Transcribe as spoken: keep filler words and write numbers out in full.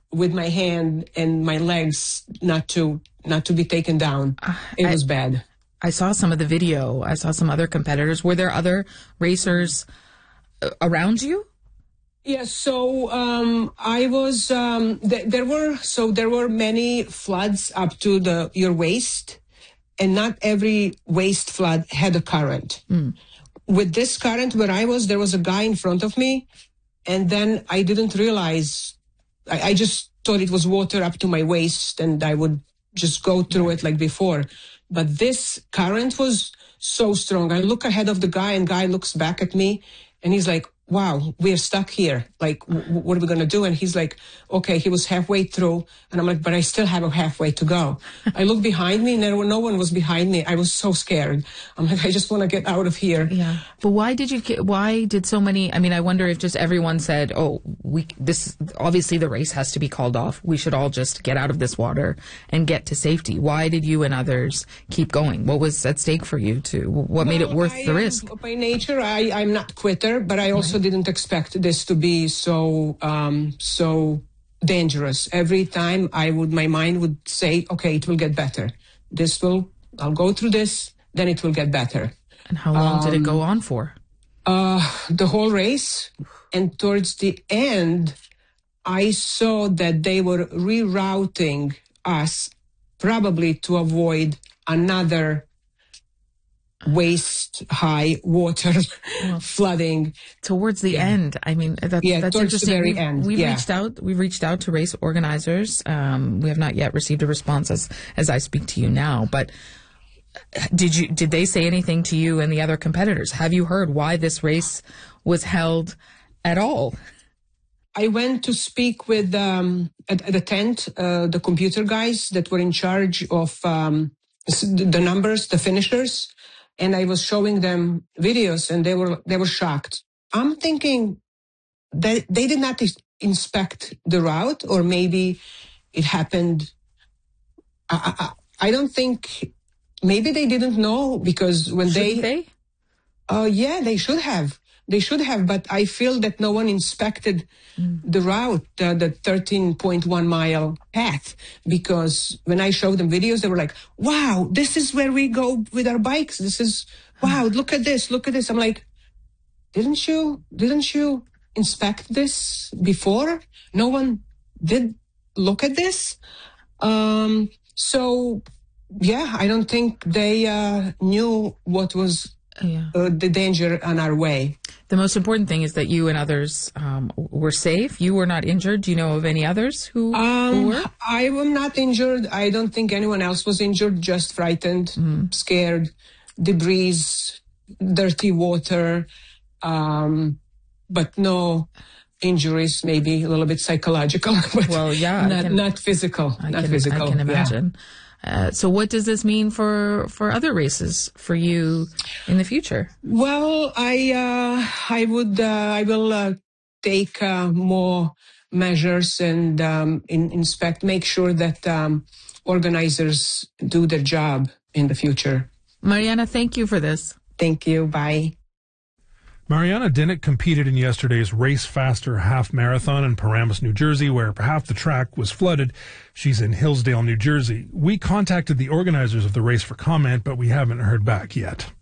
with my hand and my legs not to not to be taken down. It I, was bad. I saw some of the video. I saw some other competitors. Were there other racers around you? Yes. Yeah, so um, I was. Um, th- there were so there were many floods up to the your waist, and not every waist flood had a current. Mm. With this current where I was, there was a guy in front of me, and then I didn't realize. I, I just thought it was water up to my waist, and I would just go through it like before. But this current was so strong. I look ahead of the guy, and guy looks back at me, and he's like, wow, we're stuck here. Like, w- what are we going to do? And he's like, okay, he was halfway through. And I'm like, but I still have a halfway to go. I look behind me, and there were, no one was behind me. I was so scared. I'm like, I just want to get out of here. Yeah. But why did you, why did so many, I mean, I wonder if just everyone said, oh, we, this, obviously the race has to be called off. We should all just get out of this water and get to safety. Why did you and others keep going? What was at stake for you to, what well, made it worth I, the risk? By nature, I, I'm not quitter, but I also right. didn't expect this to be so um, so dangerous. Every time I would, my mind would say, "Okay, it will get better. This will, I'll go through this, then it will get better." And how long um, did it go on for? Uh, the whole race, and towards the end, I saw that they were rerouting us, probably to avoid another waist-high water well, flooding towards the yeah. end. I mean, that, yeah, that's towards interesting. the very we, end. We yeah. reached out. We reached out to race organizers. Um, we have not yet received a response as as I speak to you now. But did you? Did they say anything to you and the other competitors? Have you heard why this race was held at all? I went to speak with um, at, at the tent uh, the computer guys that were in charge of um, the numbers, the finishers. And I was showing them videos, and they were they were shocked. I'm thinking that they did not inspect the route, or maybe it happened. I, I, I don't think. Maybe they didn't know, because when Shouldn't they, they? Oh uh, yeah, they should have. They should have, but I feel that no one inspected mm. the route, uh, the thirteen point one mile path, because when I showed them videos, they were like, wow, this is where we go with our bikes. This is, wow, look at this, look at this. I'm like, didn't you, didn't you inspect this before? No one did look at this. Um, so yeah, I don't think they uh, knew what was Yeah. Uh, the danger on our way. The most important thing is that you and others um, were safe. You were not injured. Do you know of any others who, um, who were? I am not injured. I don't think anyone else was injured, just frightened, mm. scared, debris, dirty water, um, but no injuries, maybe a little bit psychological, but well, yeah, not, can, not physical. I not can, physical. I can imagine. Yeah. Uh, so what does this mean for, for other races for you in the future? Well, I uh, I would uh, I will uh, take uh, more measures and um, in, inspect, make sure that um, organizers do their job in the future. Mariana, thank you for this. Thank you. Bye. Mariana Dinnick competed in yesterday's Race Faster half marathon in Paramus, New Jersey, where half the track was flooded. She's in Hillsdale, New Jersey. We contacted the organizers of the race for comment, but we haven't heard back yet.